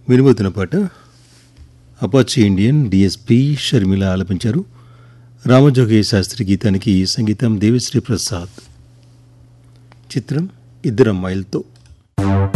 వినబోతున్న పాట Apache Indian DSP Sharmila ఆలపించారు. Ramajogayya Sastry గీతానికి సంగీతం దేవిశ్రీ ప్రసాద్. చిత్రం ఇద్దరమ్మాయిలతో.